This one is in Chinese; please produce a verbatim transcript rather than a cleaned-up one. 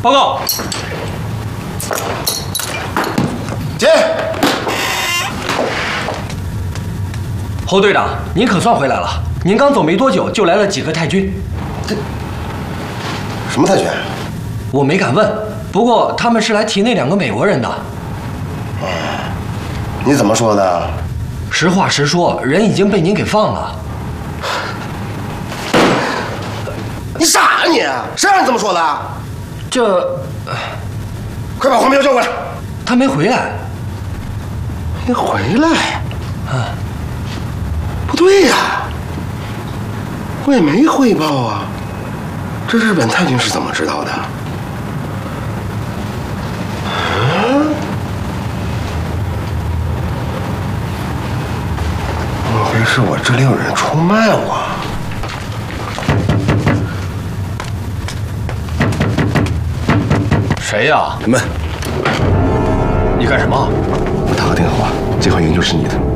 报告。 进。 侯队长，您可算回来了。您刚走没多久，就来了几个太君。 这什么太君？ 我没敢问，不过他们是来提那两个美国人的。 哦，你怎么说的？ 实话实说，人已经被您给放了。 你傻啊你？谁让你这么说的？ 这， 快把黄彪叫过来。 他没回来。 没回来？ 啊， 不对呀，我也没汇报啊。这日本太君是怎么知道的？嗯，莫非是我这里有人出卖我？ 谁呀？ 门。 你干什么？ 我打个电话，这款烟就是你的。